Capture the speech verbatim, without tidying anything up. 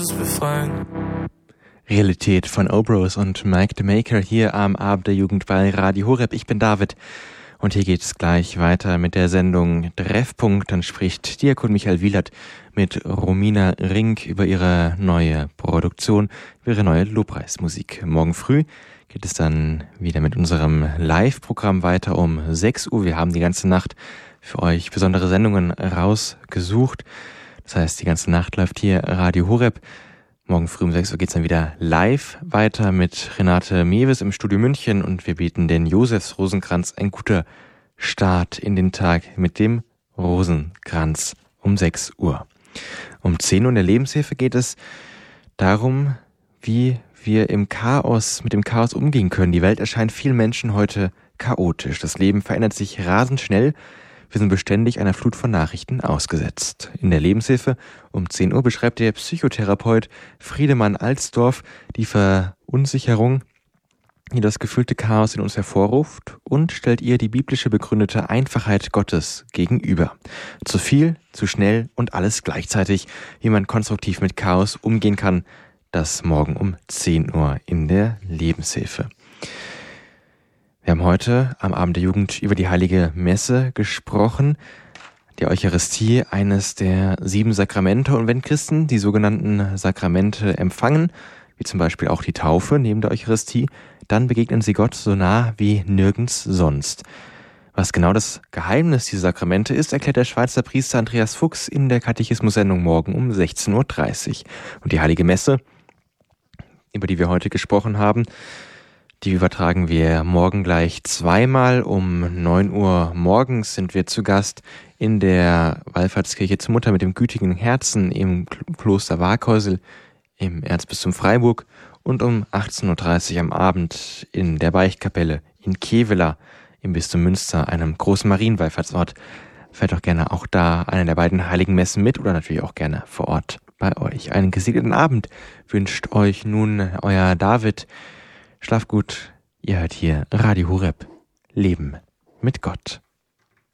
befreien. Realität von Obros und Mike the Maker hier am Abend der Jugend bei Radio Horeb. Ich bin David und hier geht es gleich weiter mit der Sendung Treffpunkt. Dann spricht Diakon Michael Wielert mit Romina Rink über ihre neue Produktion, über ihre neue Lobpreismusik. Morgen früh geht es dann wieder mit unserem Live-Programm weiter um sechs Uhr. Wir haben die ganze Nacht für euch besondere Sendungen rausgesucht. Das heißt, die ganze Nacht läuft hier Radio Horeb. Morgen früh um sechs Uhr geht es dann wieder live weiter mit Renate Mewes im Studio München und wir bieten den Josefs-Rosenkranz, ein guter Start in den Tag mit dem Rosenkranz um sechs Uhr. Um zehn Uhr in der Lebenshilfe geht es darum, wie wir im Chaos, mit dem Chaos umgehen können. Die Welt erscheint vielen Menschen heute chaotisch. Das Leben verändert sich rasend schnell. Wir sind beständig einer Flut von Nachrichten ausgesetzt. In der Lebenshilfe um zehn Uhr beschreibt der Psychotherapeut Friedemann Alsdorf die Verunsicherung, die das gefühlte Chaos in uns hervorruft und stellt ihr die biblische begründete Einfachheit Gottes gegenüber. Zu viel, zu schnell und alles gleichzeitig, wie man konstruktiv mit Chaos umgehen kann, das morgen um zehn Uhr in der Lebenshilfe. Wir haben heute am Abend der Jugend über die Heilige Messe gesprochen, die Eucharistie, eines der sieben Sakramente. Und wenn Christen die sogenannten Sakramente empfangen, wie zum Beispiel auch die Taufe neben der Eucharistie, dann begegnen sie Gott so nah wie nirgends sonst. Was genau das Geheimnis dieser Sakramente ist, erklärt der Schweizer Priester Andreas Fuchs in der Katechismus-Sendung morgen um sechzehn Uhr dreißig. Und die Heilige Messe, über die wir heute gesprochen haben, die übertragen wir morgen gleich zweimal. Um neun Uhr morgens sind wir zu Gast in der Wallfahrtskirche zur Mutter mit dem gütigen Herzen im Kloster Waaghäusel im Erzbistum Freiburg und um achtzehn Uhr dreißig am Abend in der Beichtkapelle in Kevela im Bistum Münster, einem großen Marienwallfahrtsort. Fährt doch gerne auch da eine der beiden heiligen Messen mit oder natürlich auch gerne vor Ort bei euch. Einen gesegneten Abend wünscht euch nun euer David. Schlaf gut, ihr hört hier Radio Horeb, Leben mit Gott.